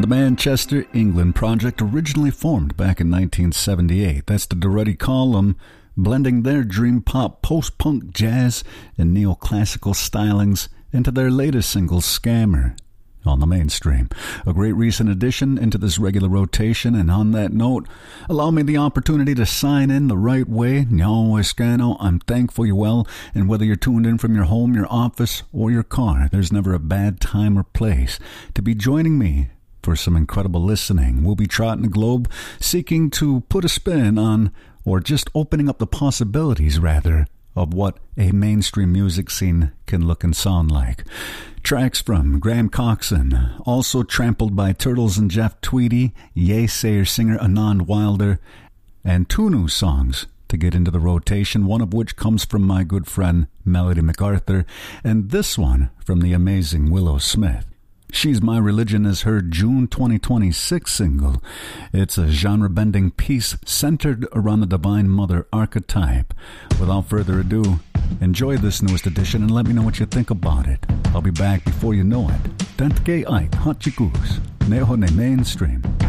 The Manchester, England project originally formed back in 1978. That's the Durutti Column, blending their dream pop, post-punk, jazz, and neoclassical stylings into their latest single, Scammer, on the mainstream. A great recent addition into this regular rotation, and on that note, allow me the opportunity to sign in the right way. Nyawa Scano, I'm thankful you're well, and whether you're tuned in from your home, your office, or your car, there's never a bad time or place to be joining me for some incredible listening. We'll be trotting the globe, seeking to put a spin on, or just opening up the possibilities, rather, of what a mainstream music scene can look and sound like. Tracks from Graham Coxon, also trampled by Turtles and Jeff Tweedy, Yesayer singer Anand Wilder, and two new songs to get into the rotation, one of which comes from my good friend Melody MacArthur, and this one from the amazing Willow Smith. She's My Religion is her June 2026 single. It's a genre-bending piece centered around the Divine Mother archetype. Without further ado, enjoy this newest edition and let me know what you think about it. I'll be back before you know it. Dentke Ike, Hot Goose, Neho Ne Mainstream.